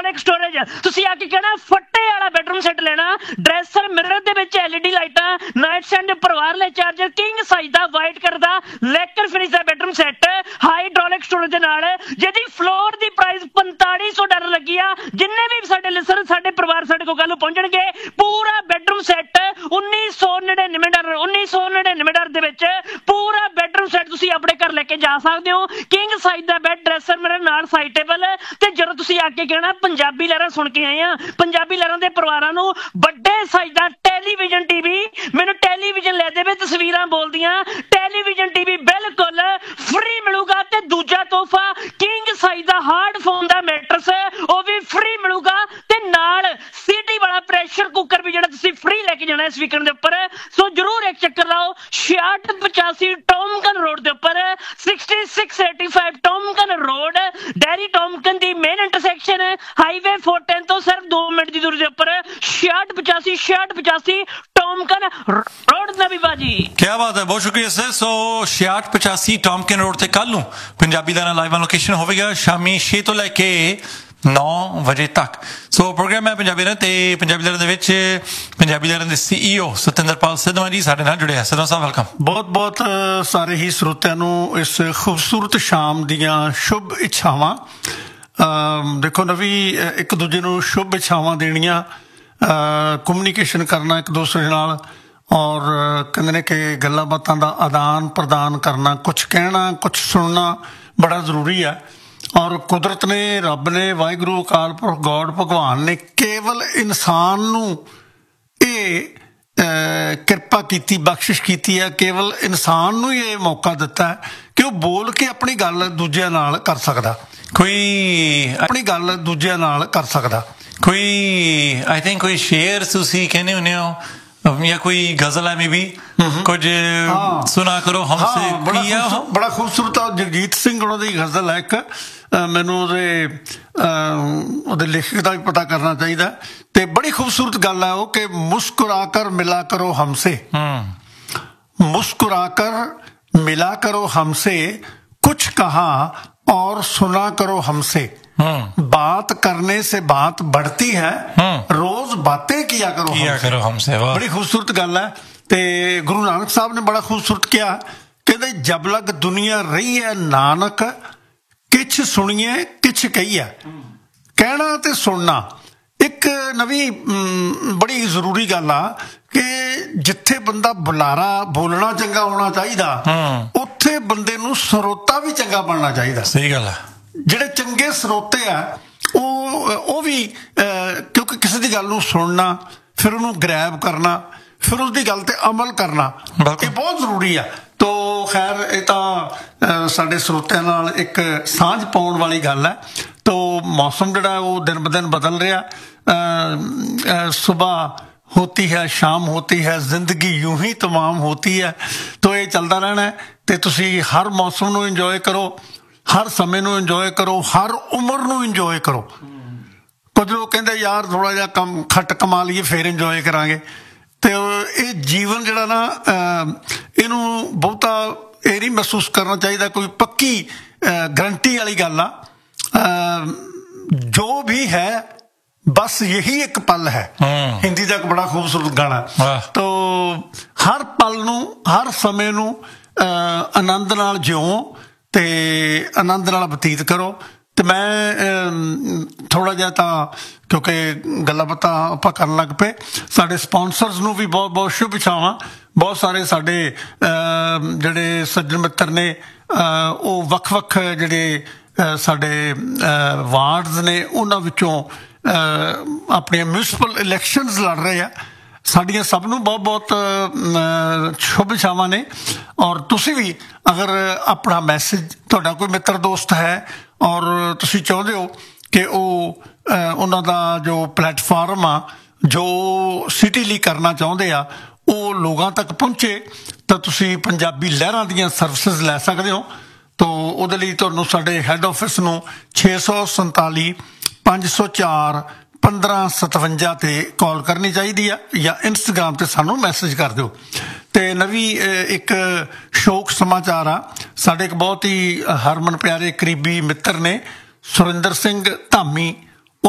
Hydraulic storage. ਤੁਸੀਂ ਆ ਕੇ ਕਹਿਣਾ ਫੱਟੇ ਵਾਲਾ ਬੈਡਰੂਮ ਸੈੱਟ ਲੈਣਾ, ਡਰੈਸਰ ਮਿਰਰ ਦੇ ਵਿੱਚ LED ਲਾਈਟਾਂ, ਨਾਈਟ ਸਟੈਂਡ ਦੇ ਪਰਿਵਾਰ ਲਈ ਚਾਰਜਰ, ਕਿੰਗ ਸਾਈਜ਼ ਦਾ ਵਾਈਟ ਕਲਰ ਦਾ ਲੈਕਰ ਫਿਨਿਸ਼ ਦਾ ਬੈਡਰੂਮ ਸੈੱਟ ਹਾਈਡ੍ਰੋਲਿਕ ਸਟੋਰੇਜ ਦੇ ਨਾਲ, ਜਿਹਦੀ ਫਲੋਰ ਦੀ ਪ੍ਰਾਈਸ $4500 ਲੱਗੀ ਆ। ਜਿੰਨੇ ਵੀ ਸਾਡੇ ਲਿਸਨਰ ਸਾਡੇ ਪਰਿਵਾਰ ਸਾਡੇ ਕੋਲ ਕੱਲ ਪਹੁੰਚਣਗੇ, ਪੂਰਾ ਬੈਡਰੂਮ ਸੈੱਟ $1999 $1999 ਦੇ ਵਿੱਚ ਪੂਰਾ ਬੈਡਰੂਮ ਸੈੱਟ ਤੁਸੀਂ ਆਪਣੇ ਘਰ ਲੈ ਕੇ ਜਾ ਸਕਦੇ ਹੋ। ਕਿੰਗ ਸਾਈਜ਼ ਦਾ ਬੈੱਡ, ਡਰੈਸਰ ਮਿਰਰ ਨਾਲ ਸਾਈਡ ਟੇਬਲ। ਤੇ ਜਦੋਂ ਤੁਸੀਂ ਆ ਕੇ ਕਹਿਣਾ ਪੰਜਾਬੀ ਲਹਿਰਾਂ ਸੁਣ ਕੇ ਆਏ ਆ, ਪੰਜਾਬੀ ਲਹਿਰਾਂ ਦੇ ਪਰਿਵਾਰਾਂ ਨੂੰ ਵੱਡੇ ਸਾਈਜ਼ ਦਾ ਟੈਲੀਵਿਜ਼ਨ TV, ਮੈਨੂੰ ਟੈਲੀਵਿਜ਼ਨ ਲੈ ਦੇਵੇ, ਤਸਵੀਰਾਂ ਬੋਲਦੀਆਂ, ਟੈਲੀਵਿਜ਼ਨ TV ਬਿਲਕੁਲ ਫ੍ਰੀ ਮਿਲੂਗਾ। ਤੇ ਦੂਜਾ ਤੋਹਫਾ ਕਿੰਗ ਸਾਈਜ਼ ਦਾ ਹਾਰਡ ਫੋਨ ਦਾ ਮੈਟਰਸ, ਉਹ ਵੀ ਫ੍ਰੀ ਮਿਲੂਗਾ। ਤੇ ਨਾਲ ਸੀਟੀ ਵਾਲਾ ਪ੍ਰੈਸ਼ਰ ਕੁੱਕਰ ਵੀ ਜਿਹੜਾ ਤੁਸੀਂ ਫ੍ਰੀ ਲੈ ਕੇ ਜਾਣਾ ਇਸ ਵੀਕਐਂਡ ਦੇ ਉੱਪਰ। ਸੋ ਜਰੂਰ ਇੱਕ ਚੱਕਰ ਲਾਓ 6685 ਟੌਮਕਨ ਰੋਡ ਦੇ ਉੱਪਰ, 6685 ਟੌਮਕਨ ਰੋਡ, ਡੈਰੀ ਟੌਮਕਨ ਦੀ ਮੇਨ ਇੰਟਰਸੈਕਸ਼ਨ ਹਾਈਵੇ 410 ਤੋਂ ਸਿਰਫ 2 ਮਿੰਟ ਦੀ ਦੂਰੀ ਦੇ ਉੱਪਰ 6685 ਟੌਮਕਨ ਰੋਡ। ਨਵੀ ਬਾਜੀ क्या बात है, बहुत शुक्रिया सर। सो 6685 ਟੌਮਕਨ ਰੋਡ ਤੇ ਕੱਲ ਨੂੰ ਪੰਜਾਬੀ ਦਾ ਲਾਈਵ ਲੋਕੇਸ਼ਨ ਹੋਵੇਗਾ ਸ਼ਾਮੀ 6 ਤੋਂ ਲੈ ਕੇ 9 ਵਜੇ ਤੱਕ। ਸੋ ਪ੍ਰੋਗਰਾਮ ਹੈ ਪੰਜਾਬੀ ਲਹਿਰਾਂ ਤੇ ਪੰਜਾਬੀ ਲਹਿਰਾਂ ਦੇ ਵਿੱਚ ਪੰਜਾਬੀ ਲਹਿਰਾਂ ਦੇ CEO ਸਤਿੰਦਰਪਾਲ ਸਿੱਧਵਾਂ ਜੀ ਸਾਡੇ ਨਾਲ ਜੁੜੇ ਆ। ਸਿੱਧਵਾਂ ਸਾਹਿਬ ਵੈਲਕਮ। ਬਹੁਤ ਬਹੁਤ ਸਾਰੇ ਹੀ ਸਰੋਤਿਆਂ ਨੂੰ ਇਸ ਖੂਬਸੂਰਤ ਸ਼ਾਮ ਦੀਆਂ ਸ਼ੁਭ ਇੱਛਾਵਾਂ। ਦੇਖੋ ਨਵੀ, ਇੱਕ ਦੂਜੇ ਨੂੰ ਸ਼ੁਭ ਇੱਛਾਵਾਂ ਦੇਣੀਆਂ, ਕਮਿਊਨੀਕੇਸ਼ਨ ਕਰਨਾ ਇੱਕ ਦੂਸਰੇ ਨਾਲ, ਔਰ ਕਹਿੰਦੇ ਨੇ ਕਿ ਗੱਲਾਂ ਬਾਤਾਂ ਦਾ ਆਦਾਨ ਪ੍ਰਦਾਨ ਕਰਨਾ, ਕੁਛ ਕਹਿਣਾ ਕੁਛ ਸੁਣਨਾ ਬੜਾ ਜ਼ਰੂਰੀ ਹੈ। ਔਰ ਕੁਦਰਤ ਨੇ, ਰੱਬ ਨੇ, ਵਾਹਿਗੁਰੂ ਅਕਾਲ ਪੁਰਖ ਗੋਡ ਭਗਵਾਨ ਨੇ ਕੇਵਲ ਇਨਸਾਨ ਨੂੰ ਇਹ ਕਿਰਪਾ ਕੀਤੀ, ਬਖਸ਼ਿਸ਼ ਕੀਤੀ ਹੈ, ਕੇਵਲ ਇਨਸਾਨ ਨੂੰ ਹੀ ਇਹ ਮੌਕਾ ਦਿੱਤਾ ਹੈ ਕਿ ਉਹ ਬੋਲ ਕੇ ਆਪਣੀ ਗੱਲ ਦੂਜਿਆਂ ਨਾਲ ਕਰ ਸਕਦਾ, ਆਪਣੀ ਗੱਲ ਦੂਜਿਆਂ ਨਾਲ ਕਰ ਸਕਦਾ। ਕੋਈ ਆਈ ਥਿੰਕ ਕੋਈ ਸ਼ੇਰ ਤੁਸੀਂ ਕਹਿੰਦੇ ਹੁੰਦੇ ਹੋ ਜਾਂ ਕੋਈ ਗਜ਼ਲ ਹੈ, ਮੇਬੀ ਕੁਝ ਸੁਣਾ ਕਰੋ ਹਮਸੇ। ਬੜਾ ਖੂਬਸੂਰਤ ਜਗਜੀਤ ਸਿੰਘ ਉਹਨਾਂ ਦੀ ਗਜ਼ਲ ਹੈ ਇੱਕ, ਮੈਨੂੰ ਉਹਦੇ ਲੇਖਕ ਦਾ ਵੀ ਪਤਾ ਕਰਨਾ ਚਾਹੀਦਾ। ਤੇ ਬੜੀ ਖੂਬਸੂਰਤ ਗੱਲ ਹੈ ਉਹ ਕਿ ਮੁਸਕਰਾ ਕਰ ਮਿਲਾ ਕਰੋ ਹਮਸੇ, मुस्कुरा कर मिला करो हमसे, कुछ कहा और सुना करो हमसे, बात करने से बात बढ़ती है, रोज बातें किया करो हमसे। बड़ी खूबसूरत गल है। ते गुरु नानक साहब ने बड़ा खूबसूरत किया, कहते जब लग दुनिया रही है नानक, किछ सुनिए किछ कहिए। कहना ते सुनना एक नवी बड़ी जरूरी गल आ कि जिथे बंदा बुलारा बोलना चंगा होना चाहिए, उत्थे बंदे नूं ਸਰੋਤਾ भी चंगा बनना चाहिए। सही गल है। ਜਿਹੜੇ ਚੰਗੇ ਸਰੋਤੇ ਆ ਉਹ ਵੀ ਕਿਉਂਕਿ ਕਿਸੇ ਦੀ ਗੱਲ ਨੂੰ ਸੁਣਨਾ, ਫਿਰ ਉਹਨੂੰ ਗ੍ਰੈਬ ਕਰਨਾ, ਫਿਰ ਉਸਦੀ ਗੱਲ ਤੇ ਅਮਲ ਕਰਨਾ, ਇਹ ਬਹੁਤ ਜ਼ਰੂਰੀ ਆ। ਤੋ ਖੈਰ ਇਹ ਤਾਂ ਸਾਡੇ ਸਰੋਤਿਆਂ ਨਾਲ ਇੱਕ ਸਾਂਝ ਪਾਉਣ ਵਾਲੀ ਗੱਲ ਹੈ। ਤੋ ਮੌਸਮ ਜਿਹੜਾ ਉਹ ਦਿਨ ਬ ਦਿਨ ਬਦਲ ਰਿਹਾ, ਸੁਬਹ होती है शाम होती है, जिंदगी यूं ही तमाम होती है। तो ये चलता रहना है। तो तुसी हर मौसम नूं इंजॉय करो, हर समय नूं इंजॉय करो, हर उम्र नूं इंजॉय करो। कुछ लोग कहते यार थोड़ा जिहा कम खट कमा लीए फिर इंजॉय करांगे। तो ये जीवन जिहड़ा ना इहनूं बहुता ये नहीं महसूस करना चाहिए कोई पक्की गारंटी वाली गल आ। जो भी है बस यही एक पल है। हिंदी का एक बड़ा खूबसूरत गाना। तो हर पल नूं, हर समय नूं आनंद नाल जिओ ते आनंद नाल बतीत करो। तो मैं थोड़ा जिहा तां क्योंकि गल्लां बातां आपां करन लग पे, साडे स्पॉन्सर्स नूं भी बहुत बहुत शुभ इच्छावां। बहुत सारे साडे जिहड़े सज्जन मित्र ने ਉਹ ਵੱਖ-ਵੱਖ ਜਿਹੜੇ ਸਾਡੇ ਵਾਰਡਸ ਨੇ ਉਹਨਾਂ ਵਿੱਚੋਂ ਆਪਣੀਆਂ ਮਿਊਨਿਸਪਲ ਇਲੈਕਸ਼ਨਸ ਲੜ ਰਹੇ ਆ। ਸਾਡੀਆਂ ਸਭ ਨੂੰ ਬਹੁਤ ਬਹੁਤ ਸ਼ੁਭ ਇੱਛਾਵਾਂ ਨੇ। ਔਰ ਤੁਸੀਂ ਵੀ ਅਗਰ ਆਪਣਾ ਮੈਸੇਜ, ਤੁਹਾਡਾ ਕੋਈ ਮਿੱਤਰ ਦੋਸਤ ਹੈ ਔਰ ਤੁਸੀਂ ਚਾਹੁੰਦੇ ਹੋ ਕਿ ਉਹ ਉਹਨਾਂ ਦਾ ਜੋ ਪਲੇਟਫਾਰਮ ਆ, ਜੋ ਸਿਟੀ ਲਈ ਕਰਨਾ ਚਾਹੁੰਦੇ ਆ, ਉਹ ਲੋਕਾਂ ਤੱਕ ਪਹੁੰਚੇ, ਤਾਂ ਤੁਸੀਂ ਪੰਜਾਬੀ ਲਹਿਰਾਂ ਦੀਆਂ ਸਰਵਿਸਿਜ਼ ਲੈ ਸਕਦੇ ਹੋ। ਤਾਂ ਉਹਦੇ ਲਈ ਤੁਹਾਨੂੰ ਸਾਡੇ ਹੈੱਡ ਆਫਿਸ ਨੂੰ 647 504 1557 ਤੇ ਕਾਲ ਕਰਨੀ ਚਾਹੀਦੀ ਆ, ਜਾਂ ਇੰਸਟਾਗ੍ਰਾਮ ਤੇ ਸਾਨੂੰ ਮੈਸੇਜ ਕਰ ਦਿਓ। ਤੇ ਨਵੀਂ ਇੱਕ ਸ਼ੌਕ ਸਮਾਚਾਰ ਆ, ਸਾਡੇ ਇੱਕ ਬਹੁਤ ਹੀ ਹਰਮਨ ਪਿਆਰੇ ਕਰੀਬੀ ਮਿੱਤਰ ਨੇ ਸੁਰਿੰਦਰ ਸਿੰਘ ਧਾਮੀ